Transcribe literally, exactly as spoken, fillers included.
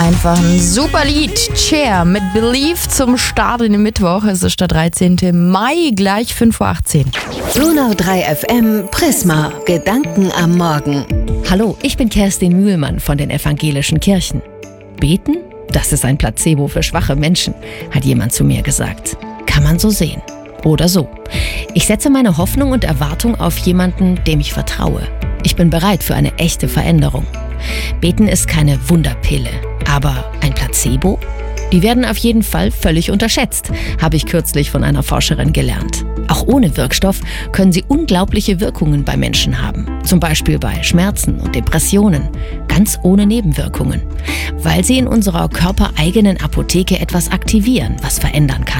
Einfach ein super Lied. Cher mit Believe zum Start in den Mittwoch. Es ist der dreizehnten Mai, gleich fünf Uhr achtzehn. Donau drei F M Prisma. Gedanken am Morgen. Hallo, ich bin Kerstin Mühlmann von den evangelischen Kirchen. Beten? Das ist ein Placebo für schwache Menschen, hat jemand zu mir gesagt. Kann man so sehen. Oder so. Ich setze meine Hoffnung und Erwartung auf jemanden, dem ich vertraue. Ich bin bereit für eine echte Veränderung. Beten ist keine Wunderpille, aber ein Placebo? Die werden auf jeden Fall völlig unterschätzt, habe ich kürzlich von einer Forscherin gelernt. Auch ohne Wirkstoff können sie unglaubliche Wirkungen bei Menschen haben. Zum Beispiel bei Schmerzen und Depressionen, ganz ohne Nebenwirkungen. Weil sie in unserer körpereigenen Apotheke etwas aktivieren, was verändern kann.